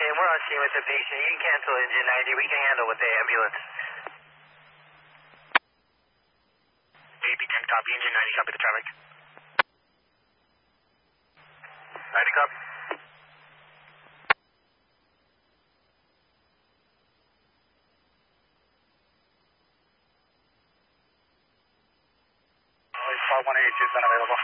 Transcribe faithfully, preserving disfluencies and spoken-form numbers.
team. We're on scene with the patient. You can cancel engine ninety. We can handle with the ambulance. A P ten, copy. Engine ninety, copy the traffic. ninety, copy. five one eight is unavailable.